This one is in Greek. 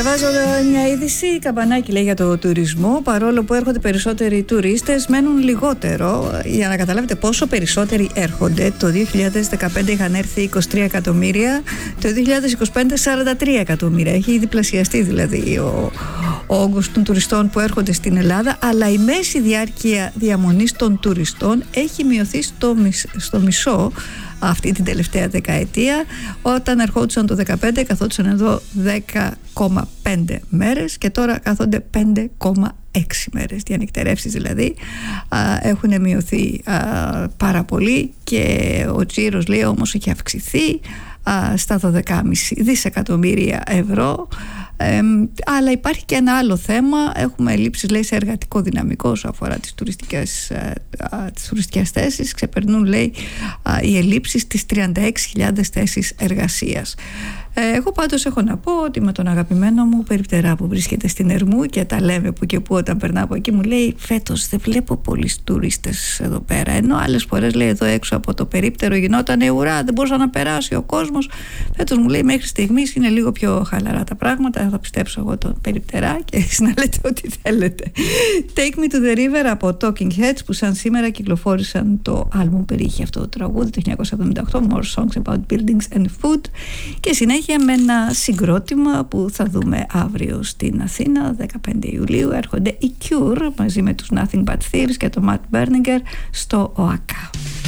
Διαβάζω μια είδηση, καμπανάκι λέει για το τουρισμό. Παρόλο που έρχονται περισσότεροι τουρίστες, μένουν λιγότερο. Για να καταλάβετε πόσο περισσότεροι έρχονται, το 2015 είχαν έρθει 23 εκατομμύρια, το 2025 43 εκατομμύρια. Έχει διπλασιαστεί δηλαδή ο όγκος των τουριστών που έρχονται στην Ελλάδα, αλλά η μέση διάρκεια διαμονής των τουριστών έχει μειωθεί στο μισό αυτή την τελευταία δεκαετία. Όταν ερχόντουσαν το 2015 καθόντουσαν εδώ 10,5 μέρες και τώρα κάθονται 5,6 μέρες. Διανυκτερεύσεις δηλαδή έχουν μειωθεί πάρα πολύ και ο τζίρος λέει όμως έχει αυξηθεί στα 12,5 δισεκατομμύρια ευρώ. Αλλά υπάρχει και ένα άλλο θέμα. Έχουμε ελλείψεις λέει σε εργατικό δυναμικό όσο αφορά τις τουριστικές θέσεις. Ξεπερνούν λέει οι ελλείψεις τις 36.000 θέσεις εργασίας. Εγώ πάντως έχω να πω ότι με τον αγαπημένο μου περιπτερά που βρίσκεται στην Ερμού και τα λέμε που και που όταν περνάω από εκεί, μου λέει φέτος δεν βλέπω πολλούς τουρίστες εδώ πέρα, ενώ άλλες φορές λέει εδώ έξω από το περίπτερο γινόταν ουρά, δεν μπορούσε να περάσει ο κόσμος. Φέτος μου λέει μέχρι στιγμής είναι λίγο πιο χαλαρά τα πράγματα. Θα πιστέψω εγώ τον περιπτερά και εσείς να λέτε ό,τι θέλετε. Take Me to the River από Talking Heads, που σαν σήμερα κυκλοφόρησαν το άλμπουμ που περιείχε αυτό το τραγούδι το 1978, More Songs About Buildings and Food, και συνέχεια με ένα συγκρότημα που θα δούμε αύριο στην Αθήνα 15 Ιουλίου. Έρχονται οι Cure μαζί με τους Nothing But Thieves και το Matt Berninger στο ΟΑΚΑ.